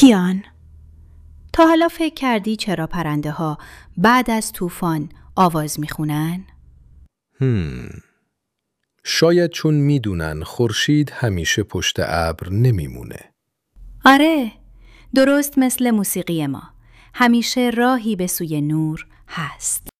کیان، تا حالا فکر کردی چرا پرنده ها بعد از طوفان آواز میخونن؟ شاید چون میدونن خورشید همیشه پشت ابر نمیمونه. آره، درست مثل موسیقی ما. همیشه راهی به سوی نور هست.